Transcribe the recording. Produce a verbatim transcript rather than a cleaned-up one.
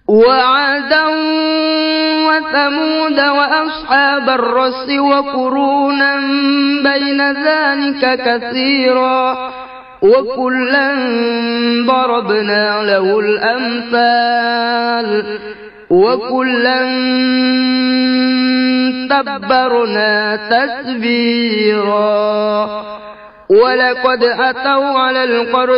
وعادا وثمود وأصحاب الرس وقرونا بين ذلك كثيرا وكلا ضربنا له الأمثال وكلا تبرنا تتبيرا ولقد أتوا على القرية